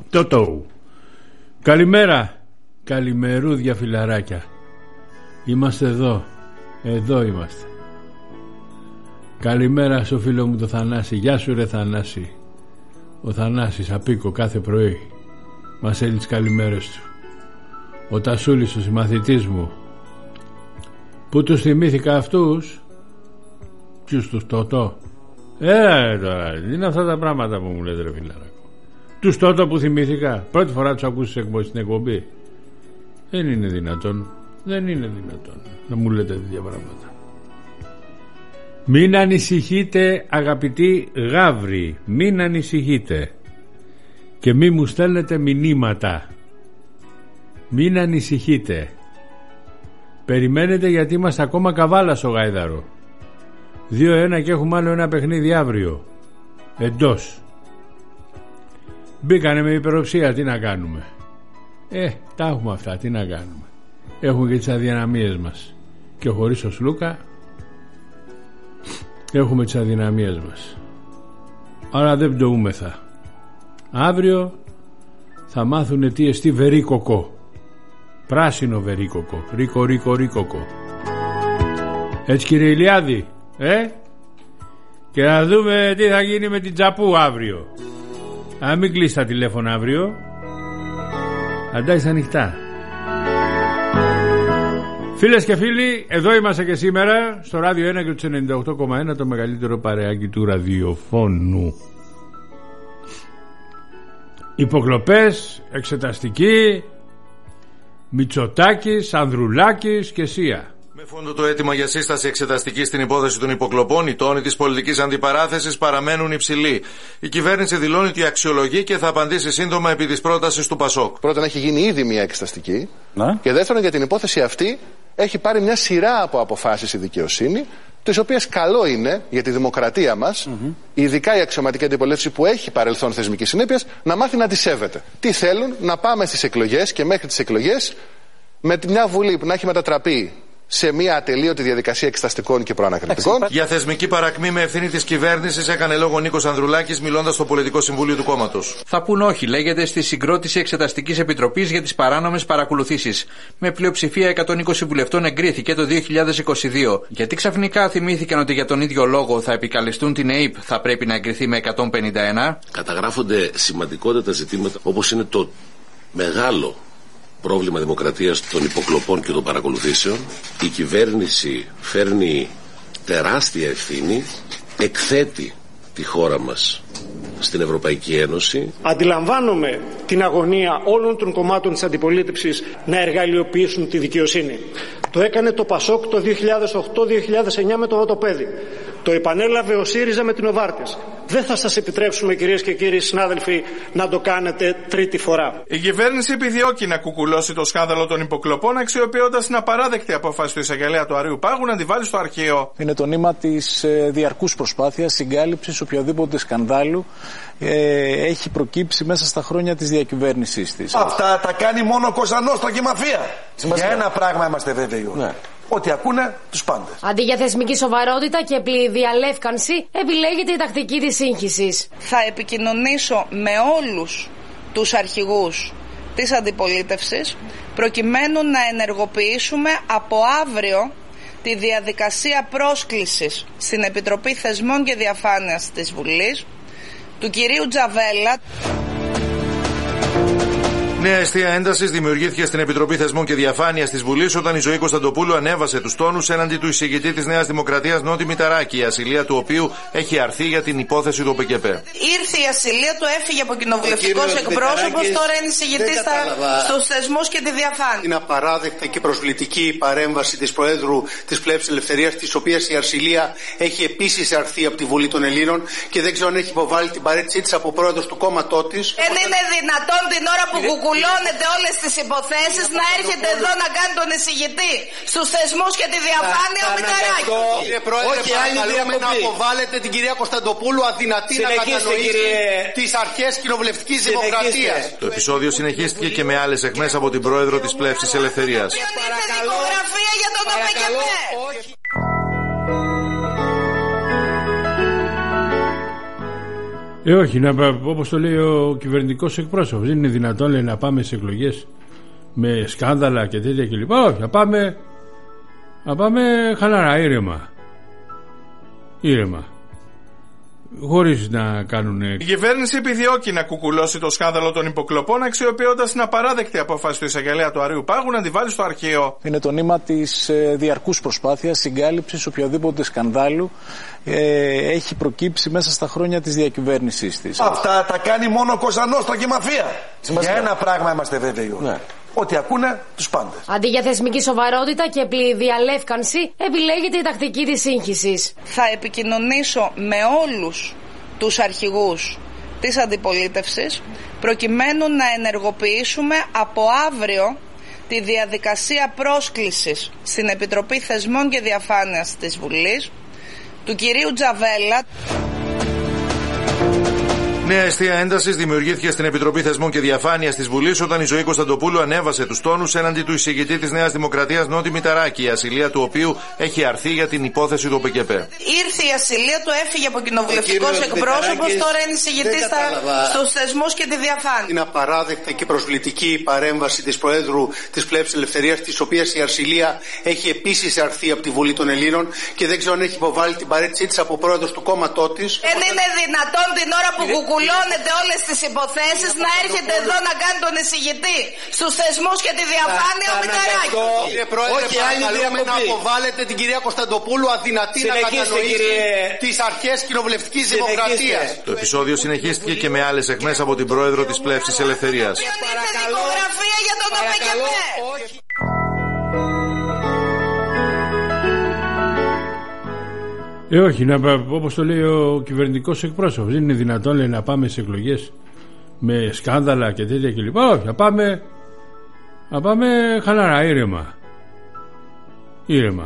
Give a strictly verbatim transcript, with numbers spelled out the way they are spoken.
Τότο. Καλημέρα. Καλημερούδια φιλαράκια. Είμαστε εδώ. Εδώ είμαστε. Καλημέρα στο φίλο μου το Θανάση. Γεια σου ρε Θανάση. Ο Θανάσης απίκο κάθε πρωί μας στέλνει τις καλημέρες του. Ο Τασούλης ο συμμαθητής μου. Πού τους θυμήθηκα αυτούς? Ποιους τους Τότο? Ε τώρα είναι αυτά τα πράγματα που μου λέτε ρε φιλαράκο. Τους Τότο που θυμήθηκα. Πρώτη φορά τους ακούσεις στην εκπομπή. Δεν είναι δυνατόν. Δεν είναι δυνατόν να μου λέτε τέτοια πράγματα. Μην ανησυχείτε αγαπητοί γάβροι. Μην ανησυχείτε. Και μην μου στέλνετε μηνύματα. Μην ανησυχείτε. Περιμένετε γιατί είμαστε ακόμα καβάλα στο Γάιδαρο. δύο ένα και έχουμε άλλο ένα παιχνίδι αύριο. Εντός. Μπήκανε με υπεροψία. Τι να κάνουμε? Ε, τα έχουμε αυτά. Τι να κάνουμε? Έχουμε και τις αδυναμίες μας. Και χωρίς ο Σλούκα έχουμε τις αδυναμίες μας. Άρα δεν πτωούμεθα. Αύριο θα μάθουνε τι εστί βερίκοκο. Πράσινο βερίκοκο. Ρίκο ρίκο ρίκοκο. Έτσι κύριε Ηλιάδη? Ε? Και να δούμε τι θα γίνει με την Τζαπού αύριο. Αν μην κλείσει τα τηλέφωνα αύριο. Αντάει ανοιχτά. Φίλες και φίλοι, εδώ είμαστε και σήμερα στο Ράδιο ένα και του ενενήντα οκτώ κόμμα ένα, το μεγαλύτερο παρεάκι του ραδιοφώνου. Υποκλοπές, εξεταστική, Μητσοτάκης, Ανδρουλάκης και Σία. Με φόντο το αίτημα για σύσταση εξεταστική στην υπόθεση των υποκλοπών, οι τόνοι της πολιτικής αντιπαράθεσης παραμένουν υψηλοί. Η κυβέρνηση δηλώνει ότι αξιολογεί και θα απαντήσει σύντομα επί της πρότασης του Πασόκ. Πρώτον, έχει γίνει ήδη μια εξεταστική. Να. Και δεύτερον, για την υπόθεση αυτή έχει πάρει μια σειρά από αποφάσεις η δικαιοσύνη, τις οποίες καλό είναι για τη δημοκρατία μας, mm-hmm. ειδικά η αξιωματική αντιπολίτευση που έχει παρελθόν θεσμικής συνέπειας, να μάθει να τη σέβεται. Τι θέλουν? Να πάμε στις εκλογές και μέχρι τις εκλογές με μια Βουλή που να έχει μετατραπεί σε μια ατελείωτη διαδικασία εξεταστικών και προανακριτικών. Για θεσμική παρακμή με ευθύνη της κυβέρνησης έκανε λόγο ο Νίκος Ανδρουλάκης μιλώντας στο Πολιτικό Συμβούλιο του κόμματος. Θα πούν όχι, λέγεται, στη συγκρότηση Εξεταστικής Επιτροπής για τις παράνομες παρακολουθήσεις. Με πλειοψηφία εκατόν είκοσι βουλευτών εγκρίθηκε το δύο χιλιάδες είκοσι δύο. Γιατί ξαφνικά θυμήθηκαν ότι για τον ίδιο λόγο θα επικαλεστούν την ΕΥΠ, θα πρέπει να εγκριθεί με εκατόν πενήντα ένα. Καταγράφονται σημαντικότατα ζητήματα όπως είναι το μεγάλο πρόβλημα δημοκρατίας των υποκλοπών και των παρακολουθήσεων. Η κυβέρνηση φέρνει τεράστια ευθύνη, εκθέτει τη χώρα μας στην Ευρωπαϊκή Ένωση. Αντιλαμβάνομαι την αγωνία όλων των κομμάτων της αντιπολίτευσης να εργαλειοποιήσουν τη δικαιοσύνη. Το έκανε το Πασόκ το δύο χιλιάδες οκτώ δύο χιλιάδες εννιά με το Βατοπέδι. Το επανέλαβε ο ΣΥΡΙΖΑ με την Οβάρτης. Δεν θα σας επιτρέψουμε, κυρίες και κύριοι συνάδελφοι, να το κάνετε τρίτη φορά. Η κυβέρνηση επιδιώκει να κουκουλώσει το σκάνδαλο των υποκλοπών, αξιοποιώντας την απαράδεκτη απόφαση του εισαγγελέα του Αρείου Πάγου να τη βάλει στο αρχείο. Είναι το νήμα της ε, διαρκούς προσπάθειας συγκάλυψης οποιοδήποτε σκανδάλου ε, έχει προκύψει μέσα στα χρόνια της διακυβέρνησής της. Αυτά τα κάνει μόνο ο Κοζανόστρα και η μαφία. Σημασία. Για ένα πράγμα είμαστε βέβαιοι. Ναι. Ότι ακούνε τους πάντες. Αντί για θεσμική σοβαρότητα και πλήρη διαλεύκανση, επιλέγεται η τακτική της σύγχυσης. Θα επικοινωνήσω με όλους τους αρχηγούς της αντιπολίτευσης προκειμένου να ενεργοποιήσουμε από αύριο τη διαδικασία πρόσκλησης στην Επιτροπή Θεσμών και Διαφάνειας της Βουλής του κυρίου Τζαβέλα. Νέα αιστεία έντασης δημιουργήθηκε στην Επιτροπή Θεσμών και Διαφάνειας της Βουλής όταν η Ζωή Κωνσταντοπούλου ανέβασε τους τόνους έναντι του εισηγητή της Νέας Δημοκρατίας Νότι Μηταράκη, η ασυλία του οποίου έχει αρθεί για την υπόθεση του ΟΠΕΚΕΠ. Ήρθε η ασυλία του, έφυγε από κοινοβουλευτικός εκπρόσωπος, τώρα είναι εισηγητής στους θεσμούς και τη διαφάνεια. Είναι απαράδεκτη και προσβλητική η παρέμβαση της Προέδρου της Πλεύσης Ελευθερίας, της οποίας η ασυλία έχει επίσης αρθεί από τη Βουλή των Ελλήνων και δεν ξέρω αν έχει υποβάλει την παρέτησή της από πρόεδρος του κόμματό της. Δεν είναι δυνατόν την ώρα που κουκουλώνετε όλες τις υποθέσεις να έρχεται εδώ να κάνει τον εισηγητή στους θεσμούς και τη διαφάνεια ο Μηταράκη. Κύριε Πρόεδρε, παρακαλούμε να αποβάλλετε την κυρία Κωνσταντοπούλου αδυνατή να κατανοήσει τις αρχές κοινοβουλευτικής δημοκρατίας. Το επεισόδιο συνεχίστηκε και με άλλες αιχμές από την Πρόεδρο της Πλεύσης Ελευθερίας. Δικογραφία για τον ΟΠΕΚΕΠ. Ε, όχι, όπως το λέει ο κυβερνητικός εκπρόσωπος. Δεν είναι δυνατόν, λέει, να πάμε σε εκλογές με σκάνδαλα και τέτοια κλπ. Όχι, να πάμε, να πάμε χαλαρά, ήρεμα. Ήρεμα. Χωρίς να κάνουν. Η κυβέρνηση επιδιώκει να κουκουλώσει το σκάνδαλο των υποκλοπών, αξιοποιώντας την απαράδεκτη απόφαση του εισαγγελέα του Αρείου Πάγου να τη βάλει στο αρχείο. Είναι το νήμα της ε, διαρκούς προσπάθειας συγκάλυψης οποιοδήποτε σκανδάλου ε, έχει προκύψει μέσα στα χρόνια της διακυβέρνησής της. Αυτά τα κάνει μόνο Κοζανόστρα και μαφία. Για ένα πράγμα είμαστε βέβαιοι. Ναι. Ότι ακούνε τους πάντες. Αντί για θεσμική σοβαρότητα και πλήρη διαλεύκανση, επιλέγεται η τακτική της σύγχυσης. Θα επικοινωνήσω με όλους τους αρχηγούς της αντιπολίτευσης προκειμένου να ενεργοποιήσουμε από αύριο τη διαδικασία πρόσκλησης στην Επιτροπή Θεσμών και Διαφάνειας της Βουλής του κυρίου Τζαβέλα. Νέα αιστεία έντασης δημιουργήθηκε στην Επιτροπή Θεσμών και Διαφάνειας της Βουλής όταν η Ζωή Κωνσταντοπούλου ανέβασε τους τόνους έναντι του εισηγητή της Νέας Δημοκρατίας Νότι Μηταράκη, η ασυλία του οποίου έχει αρθεί για την υπόθεση του ΟΠΕΚΕΠΕ. Ήρθε η ασυλία του, έφυγε από κοινοβουλευτικός εκπρόσωπος, τώρα είναι εισηγητής στους θεσμούς και τη διαφάνεια. Είναι απαράδεκτη και προσβλητική η παρέμβαση της Προέδρου της Πλεύσης Ελευθερίας, της οποίας η ασυλία έχει επίσης αρθεί από τη Βουλή των Ελλήνων και δεν ξέρω αν έχει υποβάλει την παρέτησή της από πρόεδρος του κόμματό της. Δεν είναι δυνατόν την ώρα που κουκουλώνετε όλες τις υποθέσεις να έρχεται εδώ να κάνει τον εισηγητή στους θεσμούς και τη διαφάνεια ο Μηταράκης. Κύριε Πρόεδρε, παρακαλούμε να αποβάλλετε την κυρία Κωνσταντοπούλου αδυνατή να κατανοήσει τις αρχές κοινοβουλευτικής δημοκρατίας. Το επεισόδιο συνεχίστηκε και με άλλες αιχμές από την Πρόεδρο της Πλεύσης Ελευθερίας. Δικογραφία για τον ΟΠΕΚΕΠΕ. Ε, όχι, να, όπως το λέει ο κυβερνητικός εκπρόσωπος. Δεν είναι δυνατόν, λέει, να πάμε σε εκλογές με σκάνδαλα και τέτοια κλπ. Όχι, να πάμε, να πάμε χαλαρά, ήρεμα. Ήρεμα.